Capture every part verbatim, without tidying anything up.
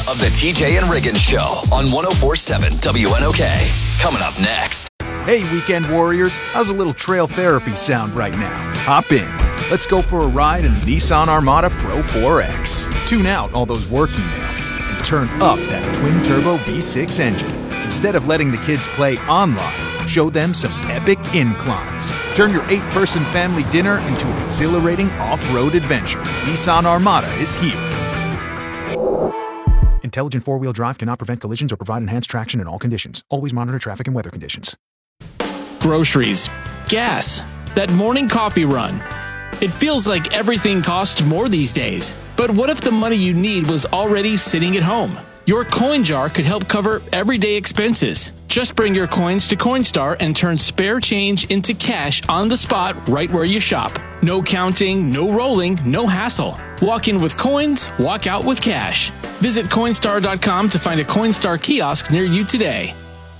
of the T J and Riggins Show on one oh four point seven W N O K. Coming up next. Hey, weekend warriors. How's a little trail therapy sound right now? Hop in. Let's go for a ride in the Nissan Armada Pro four X. Tune out all those work emails and turn up that twin-turbo V six engine. Instead of letting the kids play online, show them some epic inclines. Turn your eight-person family dinner into an exhilarating off-road adventure. Nissan Armada is here. Intelligent four-wheel drive cannot prevent collisions or provide enhanced traction in all conditions. Always monitor traffic and weather conditions. Groceries, gas, that morning coffee run. It feels like everything costs more these days. But what if the money you need was already sitting at home? Your coin jar could help cover everyday expenses. Just bring your coins to Coinstar and turn spare change into cash on the spot right where you shop. No counting, no rolling, no hassle. Walk in with coins, walk out with cash. Visit Coinstar dot com to find a Coinstar kiosk near you today.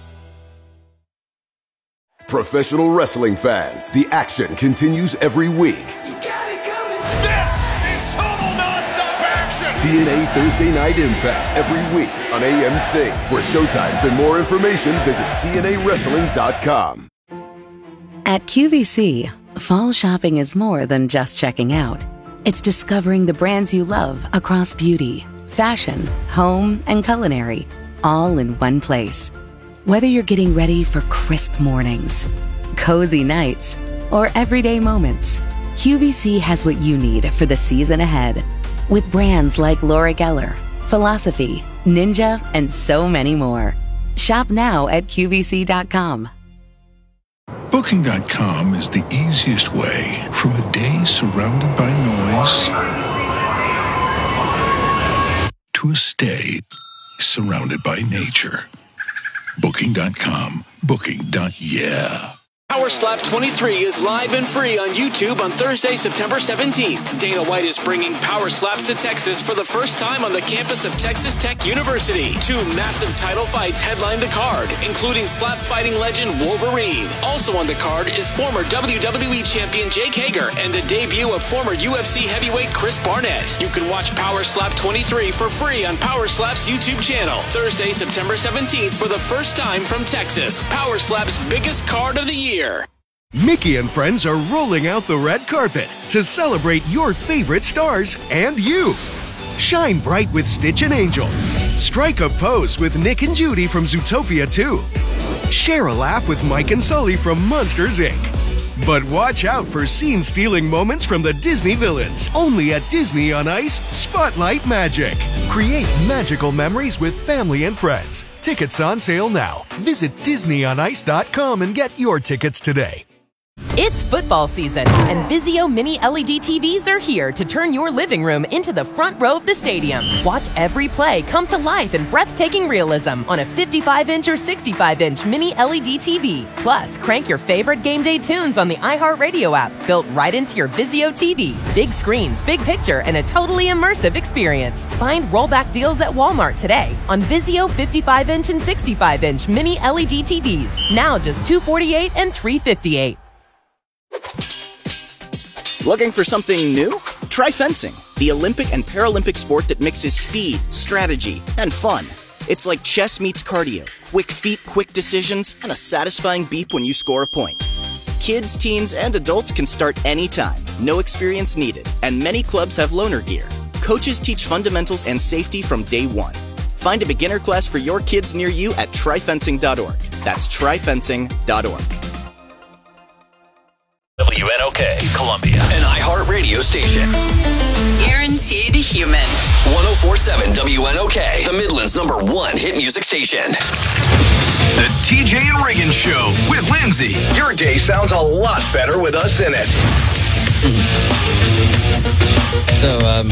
Professional wrestling fans, the action continues every week. This is total nonstop action! T N A Thursday Night Impact every week on A M C. For showtimes and more information, visit T N A wrestling dot com. At Q V C, fall shopping is more than just checking out. It's discovering the brands you love across beauty, fashion, home, and culinary, all in one place. Whether you're getting ready for crisp mornings, cozy nights, or everyday moments, Q V C has what you need for the season ahead. With brands like Laura Geller, Philosophy, Ninja, and so many more. Shop now at Q V C dot com. Booking dot com is the easiest way from a day surrounded by noise to a stay surrounded by nature. Booking dot com. Booking. Yeah. Power Slap twenty-three is live and free on YouTube on Thursday, September seventeenth. Dana White is bringing Power Slaps to Texas for the first time on the campus of Texas Tech University. Two massive title fights headline the card, including slap fighting legend Wolverine. Also on the card is former W W E champion Jake Hager and the debut of former U F C heavyweight Chris Barnett. You can watch Power Slap twenty-three for free on Power Slap's YouTube channel. Thursday, September seventeenth for the first time from Texas. Power Slap's biggest card of the year. Mickey and friends are rolling out the red carpet to celebrate your favorite stars and you. Shine bright with Stitch and Angel. Strike a pose with Nick and Judy from Zootopia two. Share a laugh with Mike and Sully from Monsters, Incorporated. But watch out for scene-stealing moments from the Disney villains. Only at Disney on Ice, Spotlight Magic. Create magical memories with family and friends. Tickets on sale now. Visit Disney on Ice dot com and get your tickets today. It's football season, and Vizio Mini L E D T Vs are here to turn your living room into the front row of the stadium. Watch every play come to life in breathtaking realism on a fifty-five inch or sixty-five inch Mini L E D T V. Plus, crank your favorite game day tunes on the iHeartRadio app, built right into your Vizio T V. Big screens, big picture, and a totally immersive experience. Find rollback deals at Walmart today on Vizio fifty-five inch and sixty-five inch Mini L E D T Vs. Now just two hundred forty-eight dollars and three hundred fifty-eight dollars. Looking for something new? Try fencing, the Olympic and Paralympic sport that mixes speed, strategy, and fun. It's like chess meets cardio, quick feet, quick decisions, and a satisfying beep when you score a point. Kids, teens, and adults can start anytime, no experience needed, and many clubs have loaner gear. Coaches teach fundamentals and safety from day one. Find a beginner class for your kids near you at try fencing dot org. That's try fencing dot org. W N O K, Columbia, an iHeartRadio station. Guaranteed human. one oh four point seven W N O K, the Midland's number one hit music station. The T J and Riggins Show with Lindsay. Your day sounds a lot better with us in it. So, um,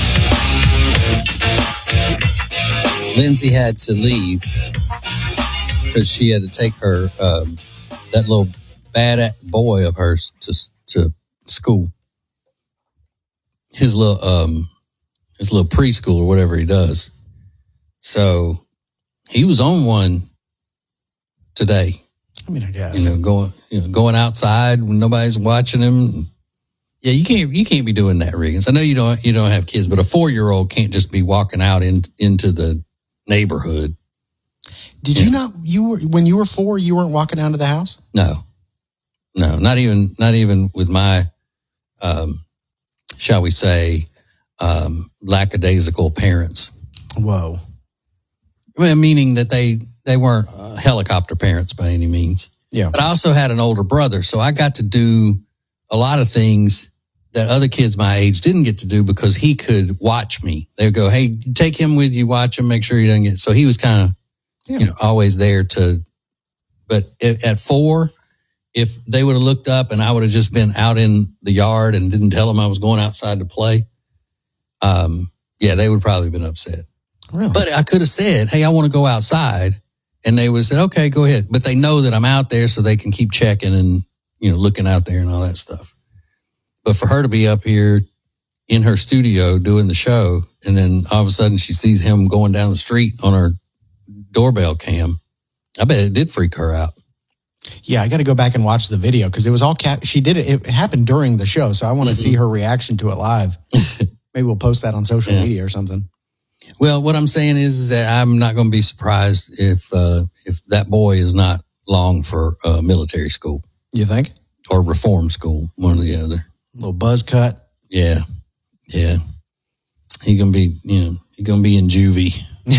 Lindsay had to leave because she had to take her, um, that little bad boy of hers to to school. His little um his little preschool or whatever he does. So he was on one today. I mean, I guess. You know, going you know, going outside when nobody's watching him. Yeah, you can't you can't be doing that, Riggins. I know you don't you don't have kids, but a four year old can't just be walking out in, into the neighborhood. Did yeah. you not, you were, when you were four, you weren't walking down to the house? No, no, not even, not even with my, um, shall we say, um, lackadaisical parents. Whoa. Well, meaning that they, they weren't uh, helicopter parents by any means. Yeah. But I also had an older brother, so I got to do a lot of things that other kids my age didn't get to do because he could watch me. They would go, hey, take him with you, watch him, make sure he doesn't get, so he was kind of, yeah. you know, always there to, but at four, if they would have looked up and I would have just been out in the yard and didn't tell them I was going outside to play, um, yeah, they would probably have been upset. Really? But I could have said, hey, I want to go outside. And they would have said, okay, go ahead. But they know that I'm out there so they can keep checking and, you know, looking out there and all that stuff. But for her to be up here in her studio doing the show, and then all of a sudden she sees him going down the street on her doorbell cam, I bet it did freak her out. Yeah, I got to go back and watch the video because it was all cap. She did it. It happened during the show. So I want to mm-hmm. see her reaction to it live. Maybe we'll post that on social yeah. media or something. Well, what I'm saying is that I'm not going to be surprised if uh, if that boy is not long for uh, military school. You think? Or reform school, one or the other. A little buzz cut. Yeah, yeah. He's gonna be, you know, he's gonna be in juvie.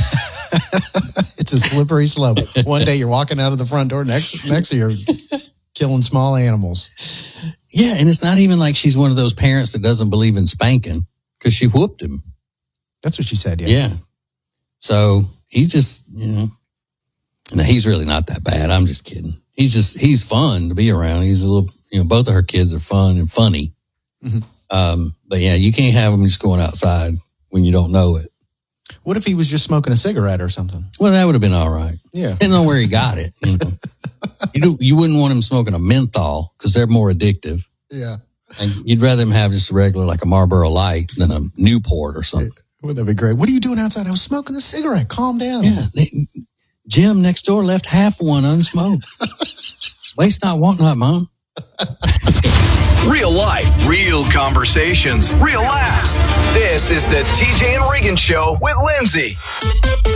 It's a slippery slope. One day you're walking out of the front door, next next you're killing small animals. Yeah, and it's not even like she's one of those parents that doesn't believe in spanking because she whooped him. That's what she said, yeah. Yeah. So he just, you know, no, he's really not that bad. I'm just kidding. He's just, he's fun to be around. He's a little, you know, both of her kids are fun and funny. Mm-hmm. Um, but yeah, you can't have them just going outside when you don't know it. What if he was just smoking a cigarette or something? Well, that would have been all right. Yeah. Depending on where he got it. You know, you, do, you wouldn't want him smoking a menthol because they're more addictive. Yeah. And you'd rather him have just a regular, like a Marlboro Light than a Newport or something. Wouldn't that be great? What are you doing outside? I was smoking a cigarette. Calm down. Yeah. They, Jim next door left half one unsmoked. Waste not, want not, Mom. Real life, real conversations, real laughs. This is the T J and Regan Show with Lindsay.